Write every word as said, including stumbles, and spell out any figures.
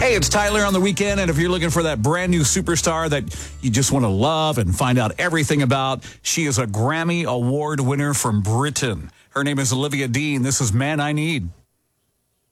Hey, it's Tyler on the weekend, and if you're looking for that brand new superstar that you just want to love and find out everything about, she is a Grammy Award winner from Britain. Her name is Olivia Dean. This is Man I Need.